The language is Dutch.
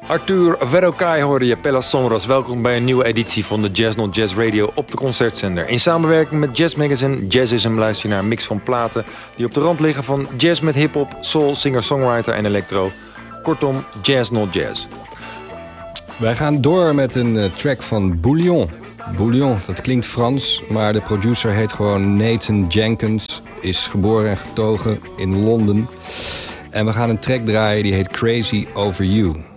Arthur Verocai hoorde je, Pella Sombras. Welkom bij een nieuwe editie van de Jazz Not Jazz Radio op de Concertzender. In samenwerking met Jazz Magazine Jazzism luister je naar een mix van platen die op de rand liggen van jazz met hip-hop, soul, singer-songwriter en electro. Kortom, Jazz Not Jazz. Wij gaan door met een track van Bouillon. Bouillon, dat klinkt Frans, maar de producer heet gewoon Nathan Jenkins. Is geboren en getogen in Londen. En we gaan een track draaien die heet Crazy Over You.